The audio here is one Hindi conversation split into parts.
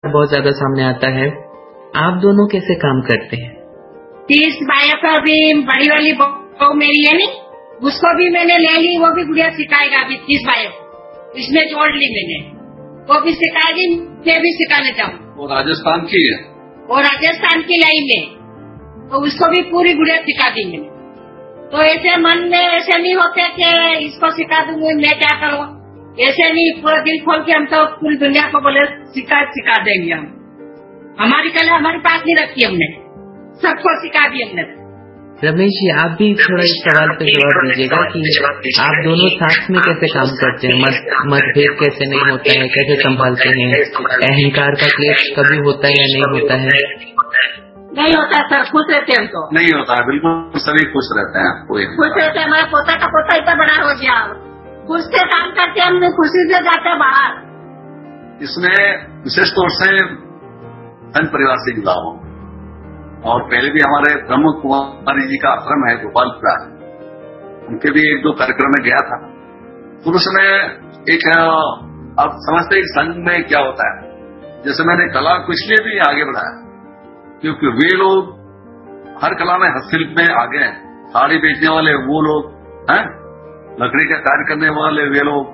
बहुत ज्यादा सामने आता है। आप दोनों कैसे काम करते हैं? 30 बायो का भी बड़ी वाली बहू मेरी है नी, उसको भी मैंने ले ली, वो भी गुड़िया सिखाएगा अभी 30 बायो, इसमें जोड़ ली मैंने, वो भी सिखाएगी, मैं भी सिखाना चाहूँ। वो राजस्थान की है, वो राजस्थान की लाई में, तो उसको भी पूरी गुड़िया सिखा दी मैंने। तो ऐसे मन में ऐसे नहीं होते कि इसको सिखा दूंगी मैं क्या करूँ, ऐसे नहीं, पूरा दिल खोल के हम तो पूरी दुनिया को बोले सिखा देंगे हम। हमारी कला हमारे पास नहीं रखी हमने, सबको सिखा दी हमने। रमेश जी, आप भी थोड़ा इस सवाल पे जवाब दीजिएगा कि आप दोनों साथ में कैसे काम करते हैं, मतभेद कैसे नहीं होता है, कैसे संभालते हैं, अहंकार का क्लेश कभी होता है या नहीं होता है? नहीं होता सर, खुश रहते हम तो। नहीं होता है, बिल्कुल सभी खुश रहते हैं। खुश रहते हैं, हमारा पोता का पोता इतना बड़ा हो गया, खुश से काम करते हम, खुशी से जाते बाहर। इसमें विशेष तौर से संत परिवार से जुड़ा हूँ, और पहले भी हमारे ब्रह्म कुमारी जी का आश्रम है गोपालपुरा, उनके भी 1-2 कार्यक्रम में गया था। तो उसमें एक आप समझते हैं संघ में क्या होता है, जैसे मैंने कला को इसलिए भी आगे बढ़ाया क्योंकि वे लोग हर कला में हस्तशिल्प में आगे हैं। साड़ी बेचने वाले वो लोग हैं, लकड़ी का कार्य करने वाले वे लोग,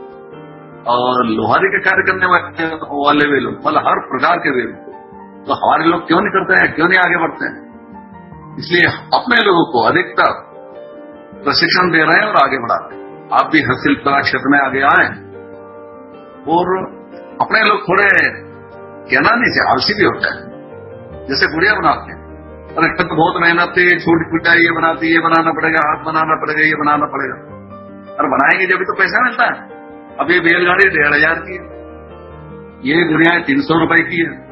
और लोहारी का कार्य करने वाले वे लोग, मतलब हर प्रकार के वे लोग। तो हमारे लोग क्यों नहीं करते हैं, क्यों नहीं आगे बढ़ते हैं? इसलिए अपने लोगों को अधिकतर प्रशिक्षण दे रहे हैं और आगे बढ़ाते हैं। आप भी हस्तशिल्प कला क्षेत्र में आगे आए, और अपने लोग थोड़े कहना नहीं चाहिए, आलसी भी होता है। जैसे गुड़िया बनाते हैं, अरे तो बहुत मेहनत है, छोटी पिटा ये बनाती, ये बनाना पड़ेगा, हाथ बनाना पड़ेगा, ये बनाना पड़ेगा। अरे बनाएंगे जब तो पैसा मिलता है। अब ये बैलगाड़ी 1500 की है, ये गुड़िया 300 रुपए की है।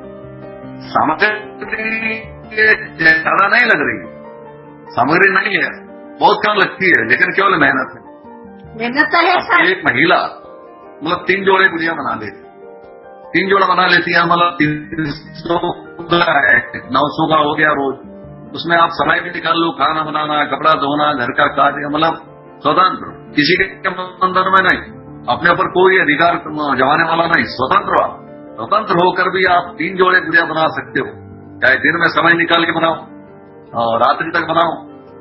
सामग्री ज्यादा नहीं लग रही, सामग्री नहीं है, बहुत कम लगती है, लेकिन केवल मेहनत है। मेहनत है सर। एक महिला मतलब 3 जोड़े गुड़िया बना लेती, 3 जोड़ा बना लेती है, मतलब 300 900 का हो गया रोज। उसमें आप समय भी निकाल लो, खाना बनाना, कपड़ा धोना, घर का कार्य, मतलब स्वतंत्र, किसी के अंदर में नहीं, अपने ऊपर कोई अधिकार जमाने वाला नहीं, स्वतंत्र होकर भी आप 3 जोड़े गुड़िया बना सकते हो। चाहे दिन में समय निकाल के बनाओ और रात्रि तक बनाओ,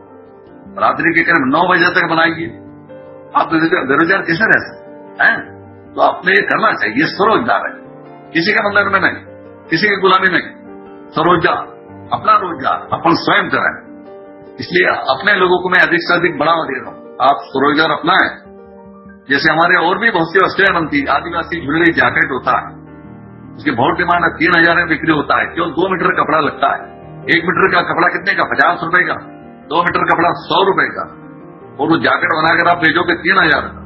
रात्रि के करीब 9 बजे तक बनाइए। आप बेरोजगार कैसे रह सकते हैं? तो आपने ये करना चाहिए, स्वरोजगार है, किसी के अंदर में नहीं, किसी की गुलामी नहीं, स्वरोजगार, अपना रोजगार अपन स्वयं करें। इसलिए अपने लोगों को मैं अधिक से अधिक बढ़ावा दे रहा हूँ, आप स्वरोजगार अपनाएं। जैसे हमारे और भी बहुत सी वस्तुएं बनती, आदिवासी ज्वेलरी जैकेट होता है, उसकी बहुत डिमांड है, 3000 में बिक्री होता है, क्यों? 2 मीटर कपड़ा लगता है। 1 मीटर का कपड़ा कितने का? 50 रुपए का। 2 मीटर कपड़ा 100 रुपए का, और वो जैकेट बनाकर आप भेजोगे 3000 का,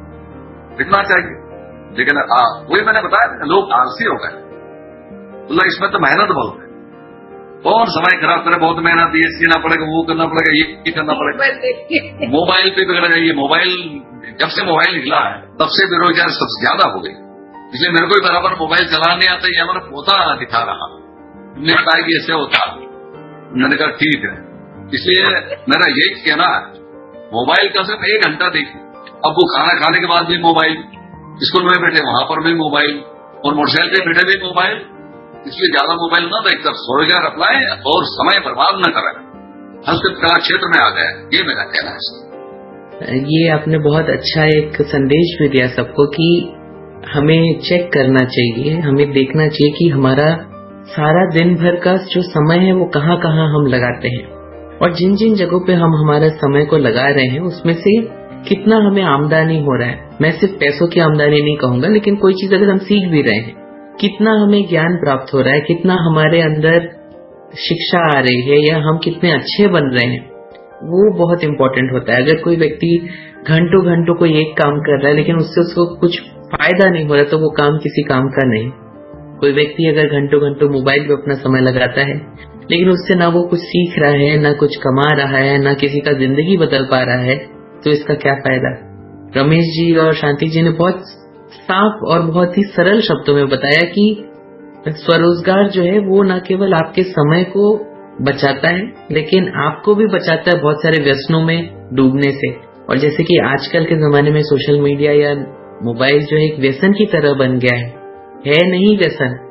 बिकना चाहिए। लेकिन वही मैंने बताया, लोग आलसी हो गए, मतलब इसमें तो मेहनत बहुत है, कौन समय खराब करे, बहुत मेहनत, ये सीना पड़ेगा, वो करना पड़ेगा, ये करना पड़ेगा। मोबाइल पे बिगड़ गई, ये मोबाइल जब से मोबाइल निकला है तब से बेरोजगार सबसे ज्यादा हो गई। इसलिए मेरे को बराबर मोबाइल चलाने नहीं आता, ये हमारा पोता दिखा रहा, हमने कहा कि ऐसे होता, मैंने कहा ठीक है। इसलिए मेरा यही कहना है, मोबाइल का सिर्फ 1 घंटा देखिए, अब वो खाना खाने के बाद भी मोबाइल, स्कूल में बैठे वहां पर भी मोबाइल, और मोटरसाइकिल पे बैठे भी मोबाइल। इसलिए ज्यादा मोबाइल न देखकर स्वरोजगार अपनाएं और समय बर्बाद न करें। हस्तशिल्प कला क्षेत्र में आ गए, ये मेरा कहना है। ये आपने बहुत अच्छा एक संदेश भी दिया सबको कि हमें चेक करना चाहिए, हमें देखना चाहिए कि हमारा सारा दिन भर का जो समय है वो कहाँ कहाँ हम लगाते हैं, और जिन जिन जगहों पे हम हमारा समय को लगा रहे हैं उसमें से कितना हमें आमदनी हो रहा है। मैं सिर्फ पैसों की आमदनी नहीं कहूंगा, लेकिन कोई चीज अगर हम सीख भी रहे हैं, कितना हमें ज्ञान प्राप्त हो रहा है, कितना हमारे अंदर शिक्षा आ रही है, या हम कितने अच्छे बन रहे हैं, वो बहुत इम्पोर्टेंट होता है। अगर कोई व्यक्ति घंटों घंटों कोई एक काम कर रहा है लेकिन उससे उसको कुछ फायदा नहीं हो रहा, तो वो काम किसी काम का नहीं। कोई व्यक्ति अगर घंटों घंटों मोबाइल पे अपना समय लगाता है लेकिन उससे ना वो कुछ सीख रहा है, ना कुछ कमा रहा है, ना किसी का जिंदगी बदल पा रहा है, तो इसका क्या फायदा? रमेश जी और शांति जी ने बहुत साफ और बहुत ही सरल शब्दों में बताया कि स्वरोजगार जो है वो न केवल आपके समय को बचाता है, लेकिन आपको भी बचाता है बहुत सारे व्यसनों में डूबने से। और जैसे कि आजकल के जमाने में सोशल मीडिया या मोबाइल जो है एक व्यसन की तरह बन गया है नहीं व्यसन,